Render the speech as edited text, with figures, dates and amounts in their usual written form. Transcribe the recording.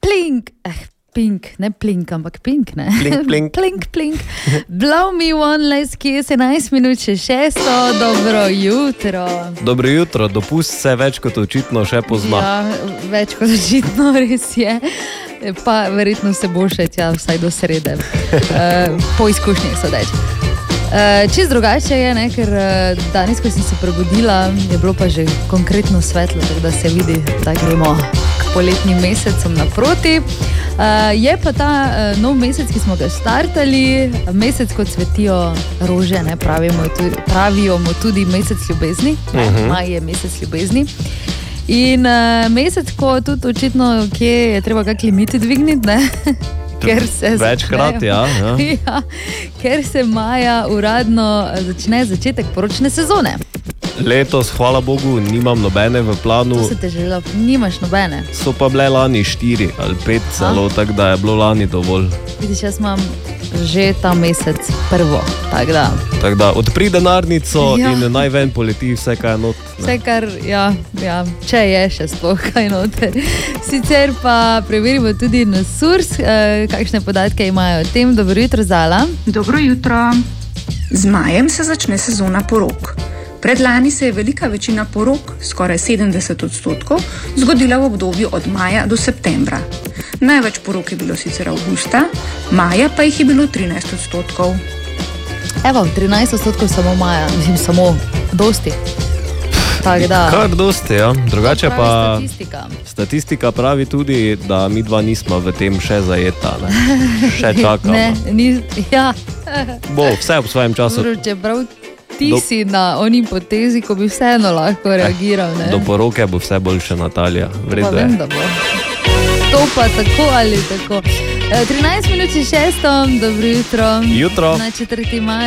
Plink. Pink, ne plink, ampak pink, ne? Plink. Blow me one last kiss, 11 minut še 6. Dobro jutro. Dobro jutro, dopust se več kot očitno še pozna. Ja, več kot očitno, res je. Pa verjetno se bo še tja vsaj do srede. Po izkušnjah sodeč. Čist drugače je, ne, ker danes, ko sem se prebudila, je bilo pa že konkretno svetlo, tako da se vidi, da gremo k poletnim mesecem naproti. Je pa ta nov mesec, ki smo ga startali, mesec, ko cvetijo rože, ne, pravijo mu tudi mesec ljubezni, maj je mesec ljubezni. In mesec, ko tudi očitno, kje je treba kak limiti dvigniti, ne? Večkrat, ja. Ja, ker se maja uradno začne začetek poročne sezone. Letos, hvala Bogu, nimam nobene v planu. To se te želela, nimaš nobene. So pa bile lani 4 ali 5 celo, tako da je bilo lani dovolj. Vidiš, jaz imam že ta mesec prvo, tako da. Tako da odpri denarnico in naj ven poleti vse, kaj je not. Vse, kar, ja, če je še sploh kaj noter. Sicer pa preverimo tudi na SURS, kakšne podatke imajo o tem. Dobro jutro, Zala. Dobro jutro. Z majem se začne sezona porok. Predlani se je velika večina porok, skoraj 70%, zgodila v obdobju od maja do septembra. Največ porok je bilo sicer avgusta, maja pa jih je bilo 13%. Evo, 13% samo maja, mislim, samo dosti. Tak, da. Kar dosti, ja. Drugače pa statistika pravi tudi, da mi dva nismo v tem še zajeta, ne? Še čakamo. Ja. Bo vse v svojem času. Čeprav ti si na oni potezi, ko bi vseeno lahko reagiral, ne? Do poroke bo vse boljše, Natalija. Pa vem, da bo. To pa tako ali tako. 13 minut 6, dobro jutro. Jutro. Na 4. maj.